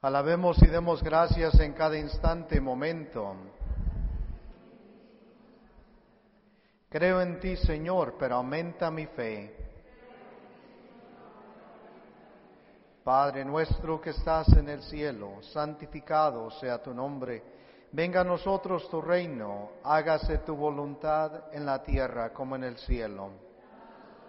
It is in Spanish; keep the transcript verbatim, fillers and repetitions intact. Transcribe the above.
Alabemos y demos gracias en cada instante y momento. Creo en ti, Señor, pero aumenta mi fe. Padre nuestro que estás en el cielo, santificado sea tu nombre. Venga a nosotros tu reino, hágase tu voluntad en la tierra como en el cielo.